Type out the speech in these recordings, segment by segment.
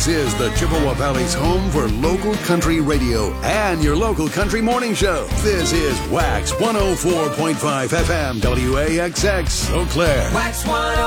This is the Chippewa Valley's home for local country radio and your local country morning show. This is Wax 104.5 FM WAXX Eau Claire. Wax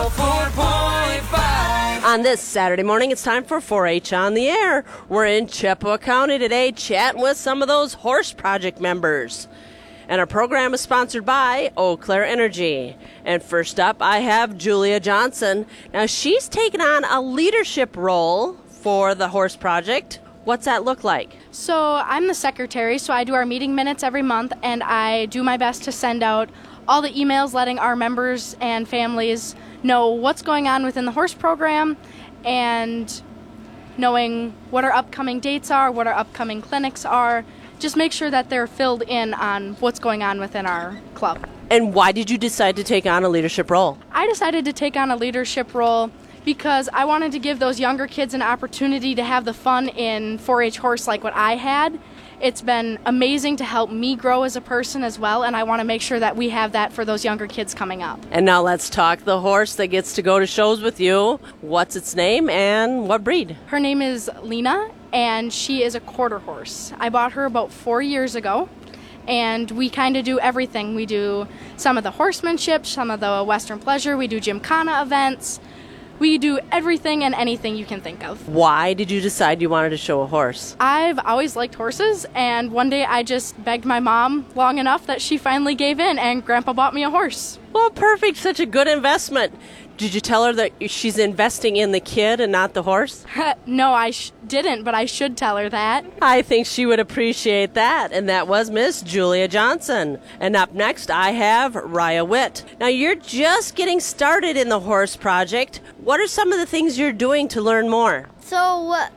104.5. On this Saturday morning, it's time for 4-H on the air. We're in Chippewa County today chatting with some of those Horse Project members. And our program is sponsored by Eau Claire Energy. And first up, I have Julia Johnson. Now, she's taken on a leadership role for the Horse Project. What's that look like? So I'm the secretary, so I do our meeting minutes every month, and I do my best to send out all the emails letting our members and families know what's going on within the horse program and knowing what our upcoming dates are, what our upcoming clinics are. Just make sure that they're filled in on what's going on within our club. And why did you decide to take on a leadership role? I decided to take on a leadership role because I wanted to give those younger kids an opportunity to have the fun in 4-H horse like what I had. It's been amazing to help me grow as a person as well, and I want to make sure that we have that for those younger kids coming up. And now let's talk the horse that gets to go to shows with you. What's its name and what breed? Her name is Lena, and she is a quarter horse. I bought her about 4 years ago, and we kind of do everything. We do some of the horsemanship, some of the Western pleasure, we do gymkhana events. We do everything and anything you can think of. Why did you decide you wanted to show a horse? I've always liked horses, and one day I just begged my mom long enough that she finally gave in, and Grandpa bought me a horse. Well, perfect. Such a good investment. Did you tell her that she's investing in the kid and not the horse? No, I didn't, but I should tell her that. I think she would appreciate that. And that was Miss Julia Johnson. And up next, I have Raya Witt. Now, you're just getting started in the Horse Project. What are some of the things you're doing to learn more? So, I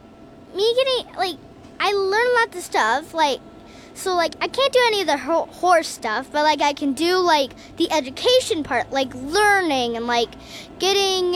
learn lots of stuff, So, I can't do any of the horse stuff, but, I can do, the education part, learning and, getting,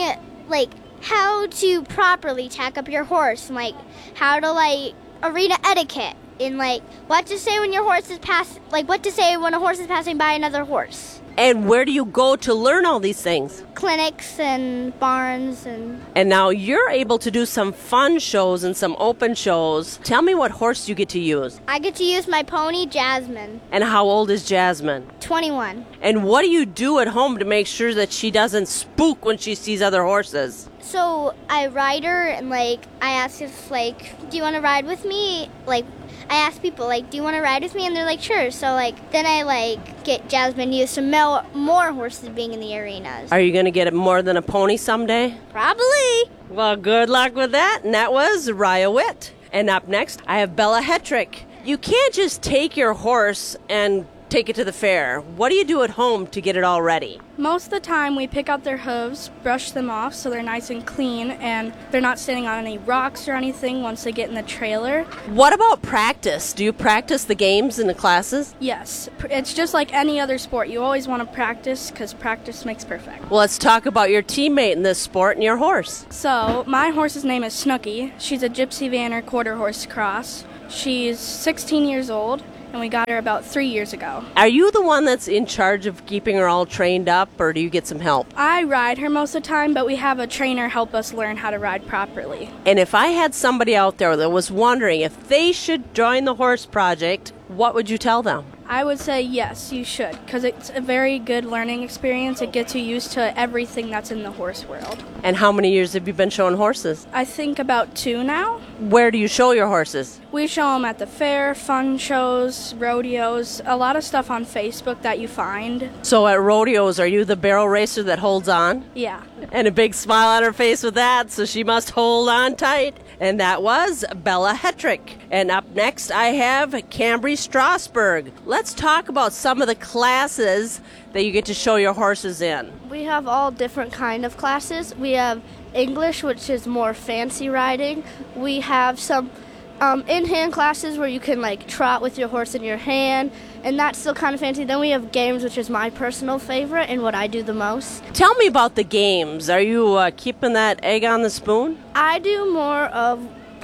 how to properly tack up your horse and, how to, arena etiquette and, what to say when your horse is what to say when a horse is passing by another horse. And where do you go to learn all these things? Clinics and barns and... And now you're able to do some fun shows and some open shows. Tell me what horse you get to use. I get to use my pony, Jasmine. And how old is Jasmine? 21. And what do you do at home to make sure that she doesn't spook when she sees other horses? So I ride her and, I ask if, do you want to ride with me? I ask people, do you want to ride with me? And they're like, sure. So, then I, get Jasmine used to more horses being in the arenas. Are you going to get it more than a pony someday? Probably. Well, good luck with that. And that was Raya Witt. And up next, I have Bella Hetrick. You can't just take your horse and take it to the fair. What do you do at home to get it all ready? Most of the time we pick out their hooves, brush them off so they're nice and clean, and they're not standing on any rocks or anything once they get in the trailer. What about practice? Do you practice the games in the classes? Yes. It's just like any other sport. You always want to practice because practice makes perfect. Well, let's talk about your teammate in this sport and your horse. So, my horse's name is Snooky. She's a Gypsy Vanner quarter horse cross. She's 16 years old. And we got her about 3 years ago. Are you the one that's in charge of keeping her all trained up, or do you get some help? I ride her most of the time, but we have a trainer help us learn how to ride properly. And if I had somebody out there that was wondering if they should join the Horse Project, what would you tell them? I would say yes, you should, because it's a very good learning experience. It gets you used to everything that's in the horse world. And how many years have you been showing horses? I think about 2 now. Where do you show your horses? We show them at the fair, fun shows, rodeos, a lot of stuff on Facebook that you find. So at rodeos, are you the barrel racer that holds on? Yeah. And a big smile on her face with that, so she must hold on tight. And that was Bella Hetrick. And up next, I have Cambry Strasberg. Let's talk about some of the classes that you get to show your horses in. We have all different kind of classes. We have English, which is more fancy riding. We have some in-hand classes where you can trot with your horse in your hand, and that's still kind of fancy. Then we have games, which is my personal favorite and what I do the most. Tell me about the games. Are you keeping that egg on the spoon? I do more of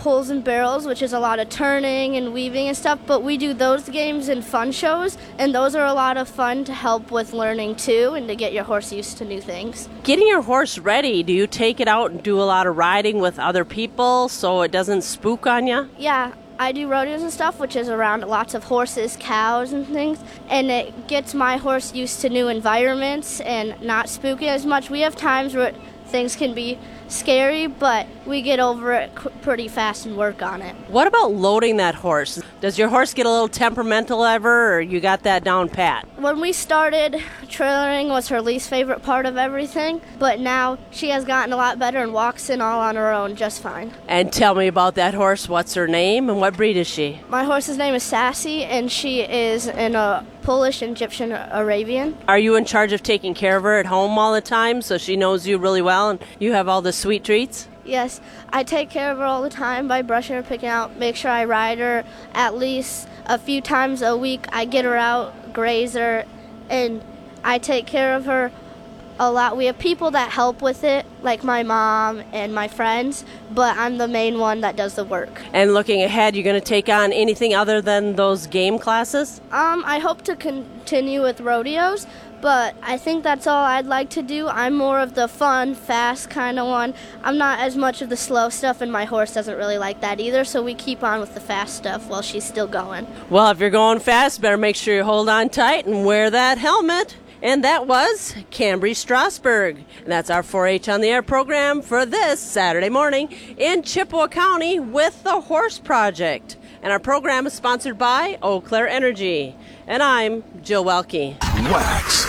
pulls and barrels, which is a lot of turning and weaving and stuff, but we do those games in fun shows, and those are a lot of fun to help with learning too and to get your horse used to new things. Getting your horse ready, do you take it out and do a lot of riding with other people so it doesn't spook on you? Yeah, I do rodeos and stuff, which is around lots of horses, cows, and things, and it gets my horse used to new environments and not spooky as much. We have times where things can be scary, but we get over it pretty fast and work on it. What about loading that horse? Does your horse get a little temperamental ever, or you got that down pat? When we started, trailering was her least favorite part of everything, but now she has gotten a lot better and walks in all on her own just fine. And tell me about that horse. What's her name and what breed is she? My horse's name is Sassy, and she is a Polish and Egyptian Arabian. Are you in charge of taking care of her at home all the time so she knows you really well and you have all the sweet treats? Yes, I take care of her all the time by brushing her, picking out, make sure I ride her at least a few times a week. I get her out, graze her, and I take care of her a lot. We have people that help with it, like my mom and my friends, but I'm the main one that does the work. And looking ahead, you're going to take on anything other than those game classes? I hope to continue with rodeos, but I think that's all I'd like to do. I'm more of the fun, fast kind of one. I'm not as much of the slow stuff, and my horse doesn't really like that either, so we keep on with the fast stuff while she's still going. Well, if you're going fast, better make sure you hold on tight and wear that helmet. And that was Cambry Strasburg. And that's our 4-H on the Air program for this Saturday morning in Chippewa County with the Horse Project. And our program is sponsored by Eau Claire Energy. And I'm Jill Welke. Wax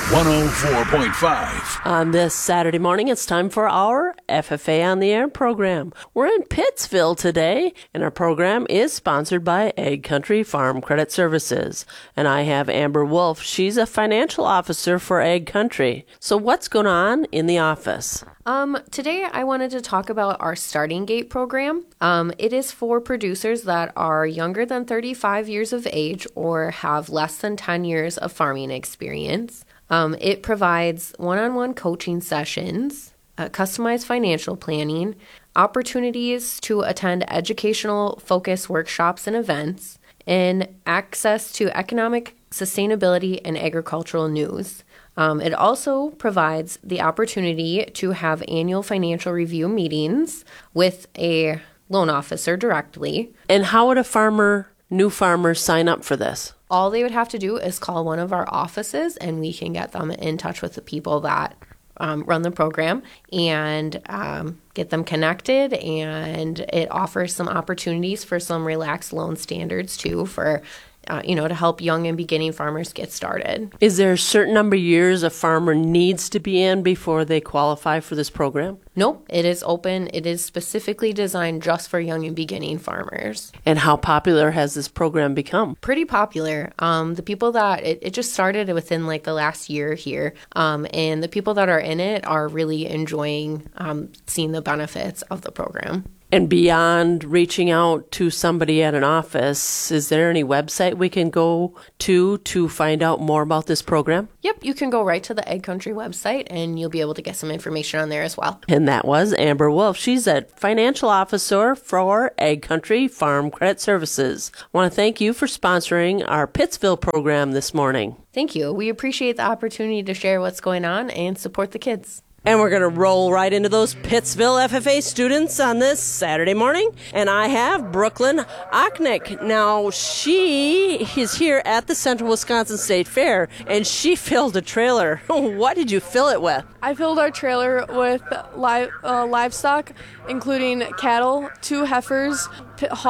104.5. On this Saturday morning, it's time for our FFA on the Air program. We're in Pittsville today, and our program is sponsored by Ag Country Farm Credit Services. And I have Amber Wolf. She's a financial officer for Ag Country. So what's going on in the office? Today I wanted to talk about our Starting Gate program. It is for producers that are younger than 35 years of age or have less than 10 years of farming experience. It provides one-on-one coaching sessions, customized financial planning, opportunities to attend educational focus workshops and events, and access to economic sustainability and agricultural news. It also provides the opportunity to have annual financial review meetings with a loan officer directly. And how would new farmer sign up for this? All they would have to do is call one of our offices, and we can get them in touch with the people that run the program and get them connected. And it offers some opportunities for some relaxed loan standards too for to help young and beginning farmers get started. Is there a certain number of years a farmer needs to be in before they qualify for this program? Nope. It is open. It is specifically designed just for young and beginning farmers. And how popular has this program become? Pretty popular. The people that it just started within like the last year here, and the people that are in it are really enjoying seeing the benefits of the program. And beyond reaching out to somebody at an office, is there any website we can go to find out more about this program? Yep, you can go right to the Ag Country website, and you'll be able to get some information on there as well. And that was Amber Wolf. She's a financial officer for Ag Country Farm Credit Services. I want to thank you for sponsoring our Pittsville program this morning. Thank you. We appreciate the opportunity to share what's going on and support the kids. And we're going to roll right into those Pittsville FFA students on this Saturday morning. And I have Brooklyn Ochnick. Now, she is here at the Central Wisconsin State Fair, and she filled a trailer. What did you fill it with? I filled our trailer with livestock, including cattle, 2 heifers,